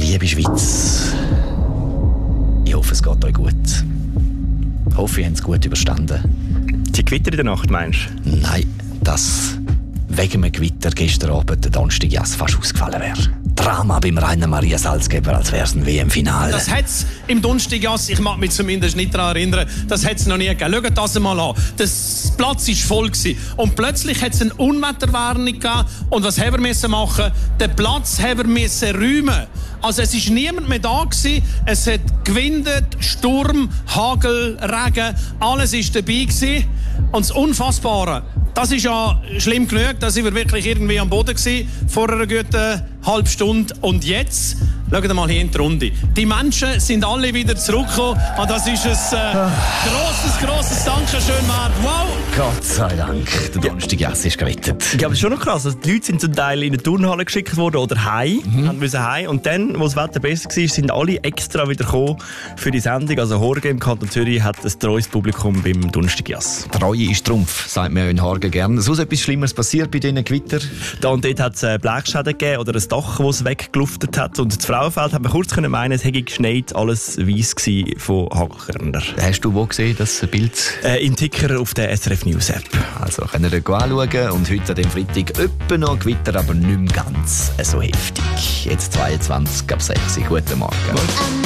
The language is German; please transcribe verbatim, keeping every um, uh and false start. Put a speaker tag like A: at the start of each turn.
A: Liebe Schweiz, ich hoffe, es geht euch gut. Ich hoffe, ihr habt es gut überstanden.
B: Die Gewitter in der Nacht, meinst
A: du? Nein, dass wegen dem Gewitter gestern Abend der Donnerstag fast ausgefallen wäre. Drama beim Rainer Maria Salzgeber, als wäre es ein W M-Finale.
C: Das hat es im Donnerstagjass, ich mag mich zumindest nicht daran erinnern, das hat es noch nie gegeben. Schaut das einmal an. Das Platz war voll gewesen. Und plötzlich hat es eine Unwetterwarnung gegeben. Und was haben wir müssen machen? Den Platz haben wir müssen räumen. Also es war niemand mehr da gewesen. Es hat gewindet, Sturm, Hagel, Regen, alles war dabei gewesen. Und das Unfassbare, das ist ja schlimm genug, da sind wir wirklich irgendwie am Boden gewesen, vor einer guten halben Stunde. Und jetzt, schaut mal hier in die Runde. Die Menschen sind alle wieder zurückgekommen. Und das ist ein äh, grosses, grosses Dankeschön, Marc. Wow!
A: Gott sei Dank, der Donnerstag ist gerettet.
B: Ich glaube, es ist schon noch krass. Also die Leute sind zum Teil in eine Turnhalle geschickt worden oder heim, mhm. haben müssen heim. Und dann, wo das Wetter besser war, sind alle extra wieder gekommen für die Sendung. Also Horgen im Kanton Zürich hat ein treues Publikum beim Donnerstagjass.
A: Treue ist Trumpf, sagt man in Horgen gerne. So etwas Schlimmeres passiert bei diesen Gewitter?
B: Da und dort hat es Blechschäden gegeben oder ein Dach, das es weggeluftet hat. Und das Frauenfeld hat man kurz können meinen, es hätte geschneit, alles weiss gsi von Hagelkörner.
A: Hast du wo gesehen, das Bild?
B: Äh, Im Ticker auf der S R F News App.
A: Also könnt ihr anschauen. Und heute an dem Freitag etwa noch Gewitter, aber nicht mehr ganz so heftig. Jetzt zweiundzwanzig ab sechs. Guten Morgen.